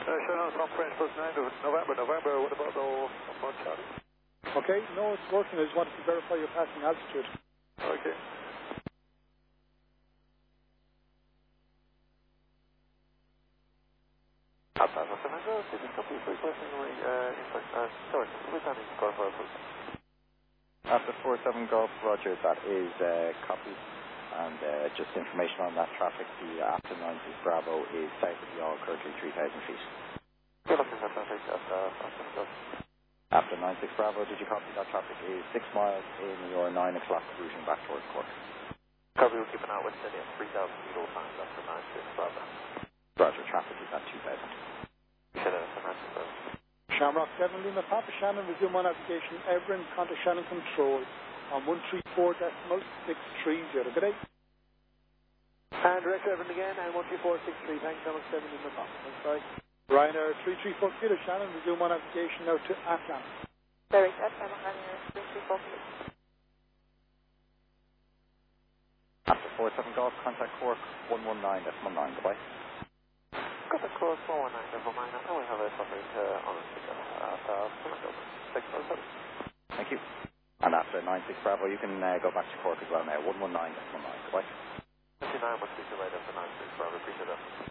Shannon from French plus 9 November, what about the one Charlie? Okay, no, it's working. I just wanted to verify your passing altitude. Okay. After 47 Golf, Roger, that is copy. And just information on that traffic, the after 90 Bravo is south of the All currently 3,000 feet. After 96 Bravo, did you copy that traffic is 6 miles in your 9 o'clock routing back towards Cork? Copy, we're keeping out with steady at 3,000 feet all times after 96 Bravo. Roger, traffic is at 2,000. Shamrock 7 Lima Papa Shannon, resume on application. Everin, contact Shannon Control on 134.630. Good day. And direct Everin again, and 134.630. Thanks, Shamrock 7 Lima Papa. Thanks, bye. Ryanair 334 Kilo Shannon, resume on application now to Atlan. Derek, Atlan, Ryanair 334 Kilo. After 47 Golf, contact Cork 119.19. Goodbye. Got the course 419 Devil 9. I know we have a suffering on the speaker. 607. Thank you. And after 96 Bravo, you can go back to Cork as well now. 119.19. Goodbye. 29, we'll speak to you right after 96 Bravo. Appreciate that.